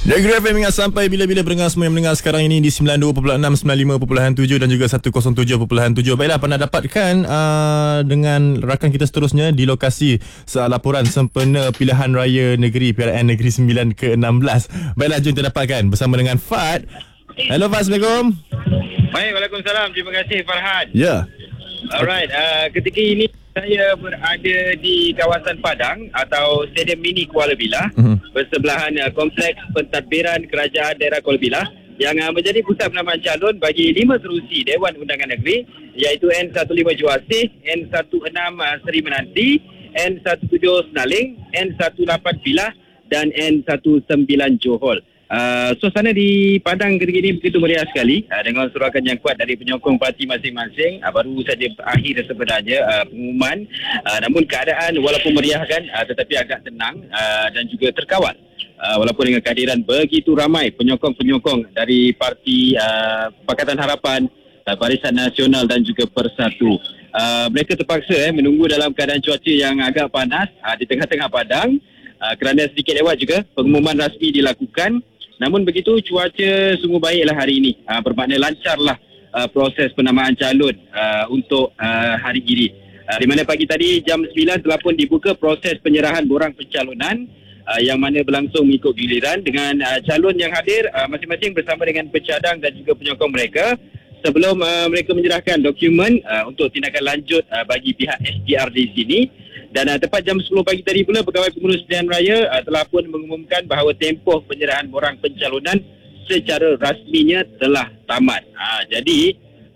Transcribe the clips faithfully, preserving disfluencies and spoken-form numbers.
Negeri F M ingat sampai bila-bila pendengar semua yang mendengar sekarang ini di sembilan puluh dua perpuluhan enam, sembilan puluh lima perpuluhan tujuh dan juga seratus tujuh perpuluhan tujuh. Baiklah, pernah dapatkan uh, dengan rakan kita seterusnya di lokasi laporan sempena pilihan raya negeri P R N Negeri sembilan ke enam belas. Baiklah, jom kita dapatkan bersama dengan Fad. Hello Fad, Assalamualaikum. Baik, Waalaikumsalam. Terima kasih Farhan. Ya. Yeah. Alright, uh, ketika ini saya berada di kawasan Padang atau Stadium Mini Kuala Bilah, uh-huh. bersebelahan uh, Kompleks Pentadbiran Kerajaan Daerah Kuala Bilah yang uh, menjadi pusat penamaan calon bagi lima kerusi Dewan Undangan Negeri, iaitu N lima belas Juasih, N enam belas uh, Seri Menanti, N tujuh belas Senaling, N lapan belas Bilah dan N sembilan belas Johor. Uh, suasana di Padang ketika ini begitu meriah sekali uh, dengan sorakan yang kuat dari penyokong parti masing-masing. Uh, baru saja berakhir sebenarnya uh, pengumuman, uh, namun keadaan walaupun meriah kan, uh, tetapi agak tenang uh, dan juga terkawal. Uh, walaupun dengan kehadiran begitu ramai penyokong-penyokong dari parti uh, Pakatan Harapan, uh, Barisan Nasional dan juga Persatu. Uh, mereka terpaksa eh, menunggu dalam keadaan cuaca yang agak panas uh, di tengah-tengah Padang uh, kerana sedikit lewat juga pengumuman rasmi dilakukan. Namun begitu, cuaca sungguh baiklah hari ini. Uh, bermakna lancarlah uh, proses penamaan calon uh, untuk uh, hari ini. Uh, di mana pagi tadi jam sembilan telah pun dibuka proses penyerahan borang pencalonan uh, yang mana berlangsung mengikut giliran dengan uh, calon yang hadir uh, masing-masing bersama dengan pencadang dan juga penyokong mereka sebelum uh, mereka menyerahkan dokumen uh, untuk tindakan lanjut uh, bagi pihak S D R di sini. Dan uh, tepat jam sepuluh pagi tadi pula, Pegawai Pengurus Pilihan Raya uh, telah pun mengumumkan bahawa tempoh penyerahan borang pencalonan secara rasminya telah tamat. Ha, jadi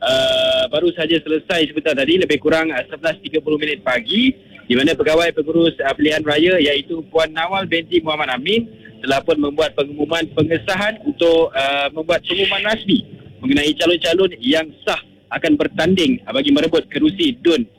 uh, baru saja selesai sebentar tadi, lebih kurang uh, sebelas tiga puluh minit pagi, di mana Pegawai Pengurus uh, Pilihan Raya iaitu Puan Nawal binti Muhammad Amin telah pun membuat pengumuman pengesahan untuk uh, membuat pengumuman rasmi mengenai calon-calon yang sah akan bertanding uh, bagi merebut kerusi D U N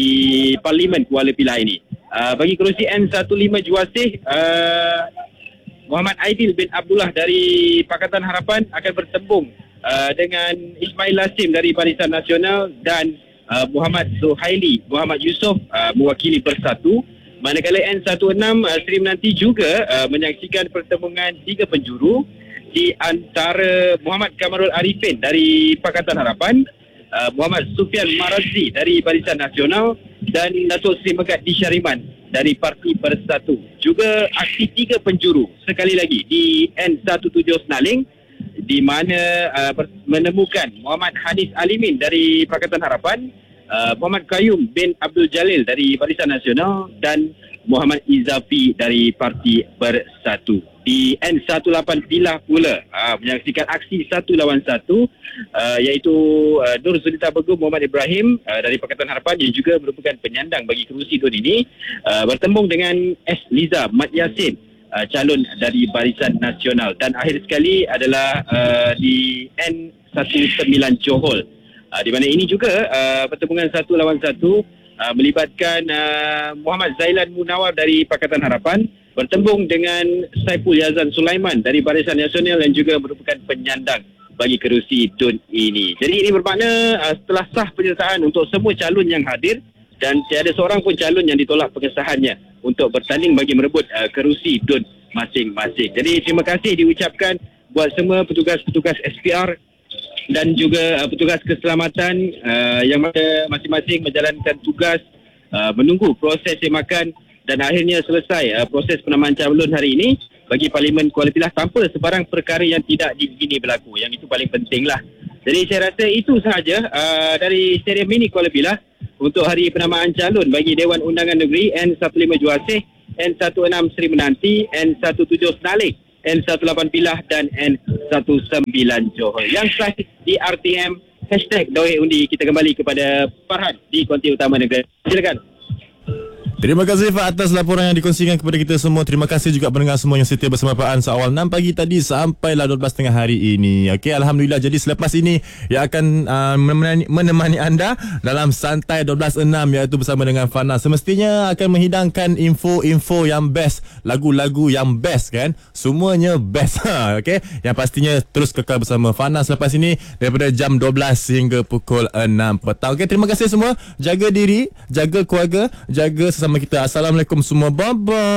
di Parlimen Kuala Bilah ini. Uh, bagi kerusi N lima belas Juasih, uh, Muhammad Aidil bin Abdullah dari Pakatan Harapan akan bertembung uh, dengan Ismail Lasim dari Barisan Nasional dan uh, Muhammad Zuhaili Muhammad Yusof uh, mewakili Persatu. Manakala N enam belas uh, Seri Menanti juga uh, menyaksikan pertembungan tiga penjuru di antara Muhammad Kamarul Arifin dari Pakatan Harapan, Uh, Muhammad Sufian Marazi dari Barisan Nasional dan Datuk Seri Megat di Syariman dari Parti Persatu. Juga aksi tiga penjuru sekali lagi di N tujuh belas Senaling, di mana uh, menemukan Muhammad Hanis Alimin dari Pakatan Harapan, uh, Muhammad Qayyum bin Abdul Jalil dari Barisan Nasional dan Muhammad Izafi dari Parti Persatu. Di N lapan belas Bilah pula uh, menyaksikan aksi satu lawan satu, uh, iaitu uh, Nur Zulita Begum Muhammad Ibrahim uh, dari Pakatan Harapan yang juga merupakan penyandang bagi kerusi D U N ini, uh, bertembung dengan S. Liza Mat Yassin, uh, calon dari Barisan Nasional. Dan akhir sekali adalah uh, di N sembilan belas Johor, uh, di mana ini juga uh, pertembungan satu lawan satu uh, melibatkan uh, Muhammad Zailan Munawar dari Pakatan Harapan bertembung dengan Saiful Yazan Sulaiman dari Barisan Nasional yang juga merupakan penyandang bagi kerusi D U N ini. Jadi ini bermakna uh, setelah sah penyertaan untuk semua calon yang hadir dan tiada seorang pun calon yang ditolak pengesahannya untuk bertanding bagi merebut uh, kerusi D U N masing-masing. Jadi terima kasih diucapkan buat semua petugas-petugas S P R dan juga uh, petugas keselamatan uh, yang mana masing-masing menjalankan tugas uh, menunggu proses semakan dan akhirnya selesai uh, proses penamaan calon hari ini bagi Parlimen Kuala Bilah tanpa sebarang perkara yang tidak diingini berlaku. Yang itu paling pentinglah. Jadi saya rasa itu sahaja uh, dari Stadium Mini Kuala Bilah untuk hari penamaan calon bagi Dewan Undangan Negeri N lima belas Juasih, N enam belas Seri Menanti, N tujuh belas Senaling, N lapan belas Bilah dan N sembilan belas Johor. Yang terakhir di R T M hashtag Dawai Undi. Kita kembali kepada Farhan di konti utama negara. Silakan. Terima kasih Fah atas laporan yang dikongsikan kepada kita semua. Terima kasih juga pendengar semua yang setia bersama Pak An seawal enam pagi tadi sampailah dua belas tiga puluh hari ini. Okey, Alhamdulillah. Jadi selepas ini yang akan uh, menemani, menemani anda dalam Santai dua belas enam iaitu bersama dengan Fana. Semestinya akan menghidangkan info-info yang best, lagu-lagu yang best kan. Semuanya best. Okey, yang pastinya terus kekal bersama Fana selepas ini daripada jam dua belas hingga pukul enam petang. Okey, terima kasih semua. Jaga diri, jaga keluarga, jaga sesama kita. Assalamualaikum semua. Bye bye.